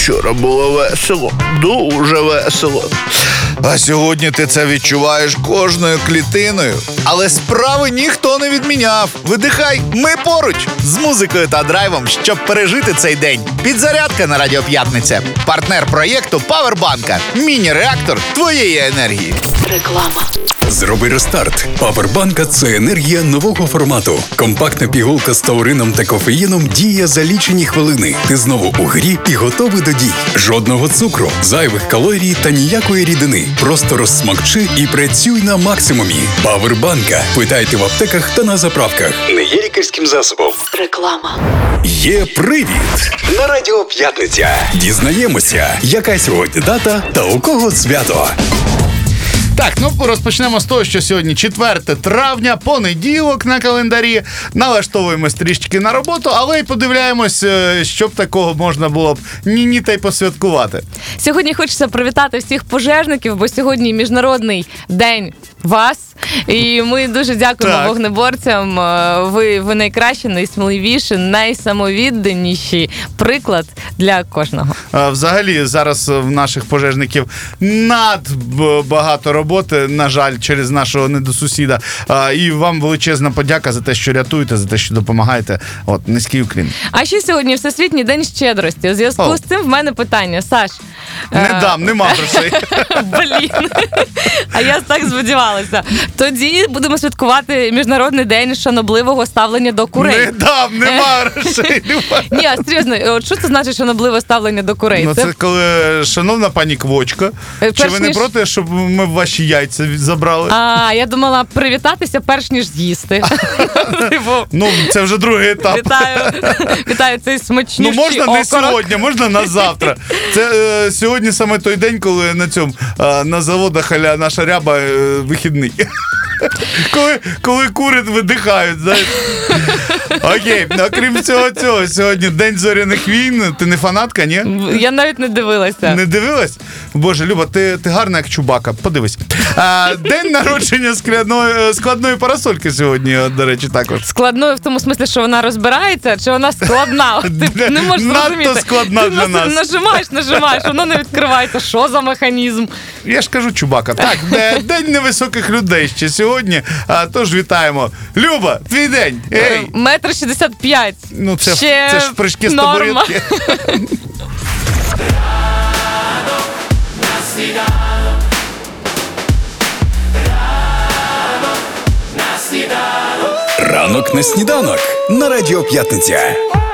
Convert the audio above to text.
Вчора було весело, дуже весело. А сьогодні ти це відчуваєш кожною клітиною. Але справи ніхто не відміняв. Видихай, ми поруч. З музикою та драйвом, щоб пережити цей день. Підзарядка на Радіо П'ятниця. Партнер проєкту Павербанка. Міні-реактор твоєї енергії. Реклама. Зроби рестарт. Павербанка – це енергія нового формату. Компактна пігулка з таурином та кофеїном діє за лічені хвилини. Ти знову у грі і готовий до дій. Жодного цукру, зайвих калорій та ніякої рідини. Просто розсмакчи і працюй на максимумі. Павербанка. Питайте в аптеках та на заправках. Не є лікарським засобом. Реклама. Є привід на Радіо П'ятниця. Дізнаємося, яка сьогодні дата та у кого свято. Так, розпочнемо з того, що сьогодні 4 травня, понеділок на календарі. Налаштовуємось трішки на роботу, але й подивляємось, щоб такого можна було б ні-ні та й посвяткувати. Сьогодні хочеться привітати всіх пожежників, бо сьогодні Міжнародний день вас. І ми дуже дякуємо вогнеборцям. Ви найкращі, найсміливіші, найсамовідданіші приклад для кожного. Взагалі, зараз в наших пожежників надбагато роботи, на жаль, через нашого недосусіда. І вам величезна подяка за те, що рятуєте, за те, що допомагаєте. Низький уклін. А ще сьогодні Всесвітній день щедрості. У зв'язку з цим в мене питання. Саш. Не дам, нема грошей. Блін. А я так сподівалася. Тоді будемо святкувати Міжнародний день шанобливого ставлення до курей. Не дам, нема грошей. Ні, а серйозно, от що це значить шанобливе ставлення до курей? Це коли, шановна пані Квочка, чи ви не проти, щоб ми ваші яйця забрали? Я думала привітатися перш ніж з'їсти. Це вже другий етап. Вітаю цей смачнющий окорок. Можна не сьогодні, можна на завтра. Це сьогодні саме той день, коли на заводах а-ля наша ряба вихідний. Коли кури видихають, знаєш. Окей, окрім цього, сьогодні День зоряних війн. Ти не фанатка, ні? Я навіть не дивилася. Не дивилась? Боже, Люба, ти гарна як Чубака. Подивись. День народження складної парасольки сьогодні, до речі, також. Складною в тому смислі, що вона розбирається, чи вона складна? Ти не можеш зрозуміти. Надто складна для нас. Нажимаєш, воно не відкривається. Що за механізм? Я ж кажу, Чубака. Так, День невисоких людей ще сьогодні, тож вітаємо. Люба, твій день. Ей! 1,65 м. Це ж прыжки з табуретки. Ранок на сніданок на Радіо П'ятниця.